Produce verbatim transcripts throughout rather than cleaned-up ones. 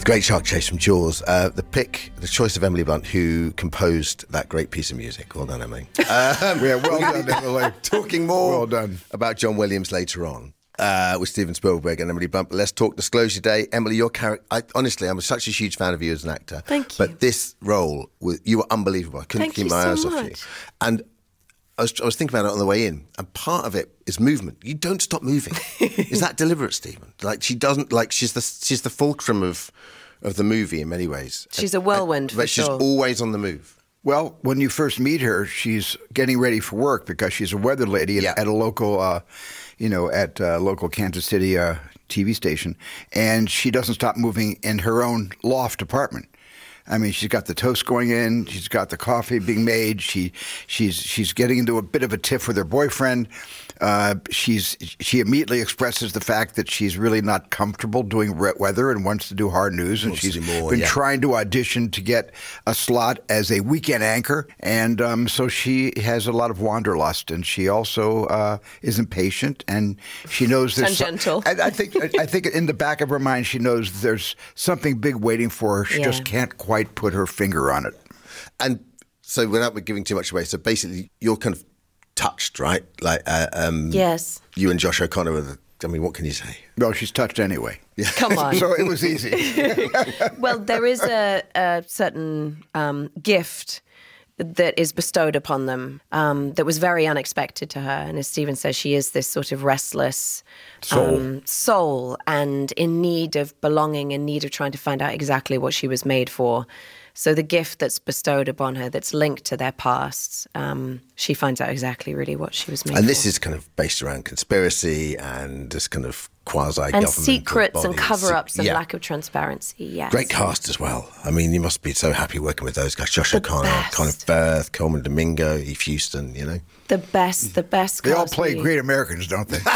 Great shark chase from Jaws. Uh, the pick, the choice of Emily Blunt, who composed that great piece of music. Well done, Emily. Um, yeah, well done, Emily. Talking more well done. about John Williams later on uh, with Steven Spielberg and Emily Blunt. But let's talk Disclosure Day. Emily, your character, I, honestly, I'm such a huge fan of you as an actor. Thank you. But this role, was, you were unbelievable. I couldn't Thank keep you my so eyes much. off you. And I was, I was thinking about it on the way in, and part of it is movement. You don't stop moving. Is that deliberate, Stephen? Like she doesn't, like she's the she's the fulcrum of of the movie in many ways. She's a whirlwind, and, but for she's sure. always on the move. Well, when you first meet her, she's getting ready for work because she's a weather lady at, Yeah. at a local, uh, you know, at a local Kansas City uh, T V station, and she doesn't stop moving in her own loft apartment. I mean, she's got the toast going in. She's got the coffee being made. She, she's, she's getting into a bit of a tiff with her boyfriend. Uh, she's, she immediately expresses the fact that she's really not comfortable doing wet weather and wants to do hard news. And Wants to she's do more, been yeah. trying to audition to get a slot as a weekend anchor, and um, so she has a lot of wanderlust. And she also uh, is impatient, and she knows there's. Tangential. I, I think. I think in the back of her mind, she knows there's something big waiting for her. She Yeah. just can't quite put her finger on it. And so, without giving too much away, so basically, you're kind of touched, right? Like, uh, um, Yes. you and Josh O'Connor are the. I mean, what can you say? Well, she's touched anyway. Come on. So it was easy. Well, there is a, a certain um, gift that is bestowed upon them um, that was very unexpected to her. And as Stephen says, she is this sort of restless Soul. um, soul and in need of belonging, in need of trying to find out exactly what she was made for. So the gift that's bestowed upon her that's linked to their pasts, um, she finds out exactly really what she was made And for. this is kind of based around conspiracy and this kind of quasi-government and secrets and bodies. cover-ups and Yeah. lack of transparency, yes. Great cast as well. I mean, you must be so happy working with those guys. Josh The O'Connor, best. Colin Firth, Coleman Domingo, Eve Houston, you know. The best, the best They all cast play we- great Americans, don't they?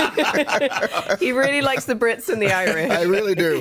He really likes the Brits and the Irish. I really do.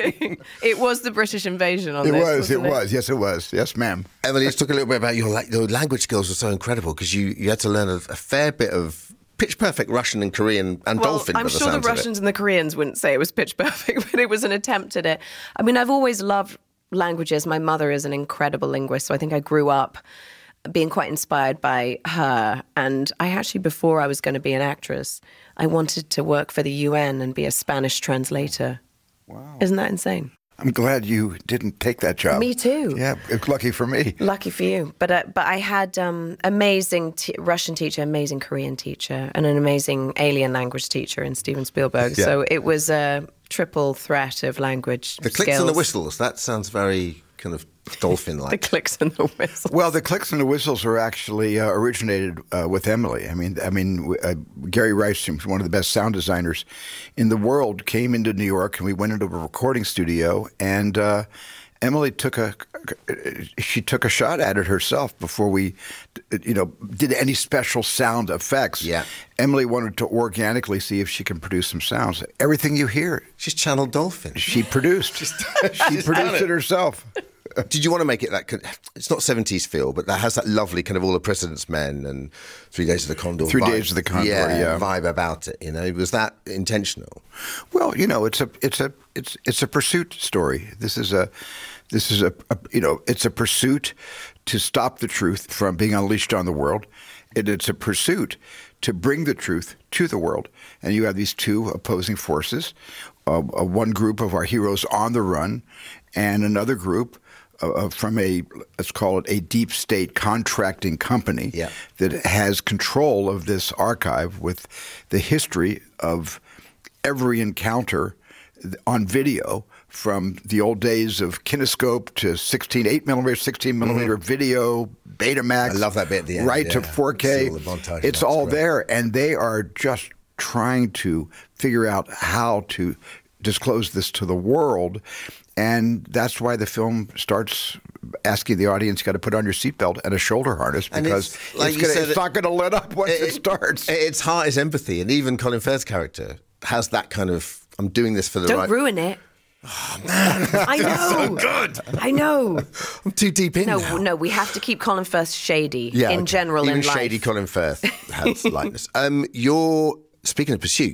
It was the British invasion on It this, was. It wasn't was. Yes, it was. Yes, ma'am. Emily, let's talk a little bit about your, la- your language skills were so incredible because you, you had to learn a, a fair bit of pitch perfect Russian and Korean and Well, dolphin. I'm by the sure the sounds of it. Russians and the Koreans wouldn't say it was pitch perfect, but it was an attempt at it. I mean, I've always loved languages. My mother is an incredible linguist, so I think I grew up being quite inspired by her. And I actually, before I was going to be an actress, I wanted to work for the U N and be a Spanish translator. Wow. Isn't that insane? I'm glad you didn't take that job. Me too. Yeah, it's lucky for me. Lucky for you. But uh, but I had um, amazing t- Russian teacher, amazing Korean teacher, and an amazing alien language teacher in Steven Spielberg. Yeah. So it was a triple threat of language The clicks skills. and the whistles, that sounds very kind of dolphin-like. The clicks and the whistles. Well, the clicks and the whistles are actually uh, originated uh, with Emily. I mean, I mean, uh, Gary Rice, who's one of the best sound designers in the world, came into New York, and we went into a recording studio, and uh, Emily took a she took a shot at it herself before we, you know, did any special sound effects. Yeah. Emily wanted to organically see if she can produce some sounds. Everything you hear, She's channeled dolphin. she produced. she she's done produced it. it herself. Did you want to make it that, kind- it's not seventies feel, but that has that lovely kind of All the President's Men and Three Days of the Condor Three vibe. Days of the Condor, yeah, yeah. vibe about it, you know? Was that intentional? Well, you know, it's a it's a it's it's a pursuit story. This is a this is a, a you know, it's a pursuit to stop the truth from being unleashed on the world. And it's a pursuit to bring the truth to the world. And you have these two opposing forces. Uh, uh, one group of our heroes on the run, and another group uh, from a, let's call it a deep state contracting company Yeah. that has control of this archive with the history of every encounter on video from the old days of kinescope to sixteen, eight millimeter, sixteen millimeter video, Betamax. I love that bit at the end, Right to yeah. four K. See all the montage, It's that's all great. there, and they are just trying to figure out how to disclose this to the world. And that's why the film starts asking the audience, you got to put on your seatbelt and a shoulder harness And because it's- it's, like you gonna, said, it's not going to let up once it, starts. At its heart is empathy, and even Colin Firth's character has that kind of, I'm doing this for the Don't right... ruin it. Oh, man, I know. so good. I know. I'm too deep in No, now. no, we have to keep Colin Firth shady Yeah, in okay. general Even in life. shady Colin Firth has lightness. Um, you're, speaking of pursuit,